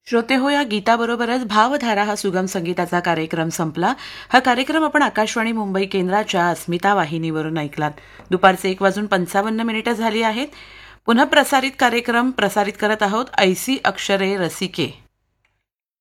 श्रोते हो, या गीताबरोबरच भावधारा हा सुगम संगीताचा कार्यक्रम संपला. हा कार्यक्रम आपण आकाशवाणी मुंबई केंद्राच्या अस्मिता वाहिनीवरून ऐकलात. दुपारचे 1:55 झाली आहेत. पुन्हा प्रसारित कार्यक्रम प्रसारित करत आहोत. ऐसी अक्षरे रसिके.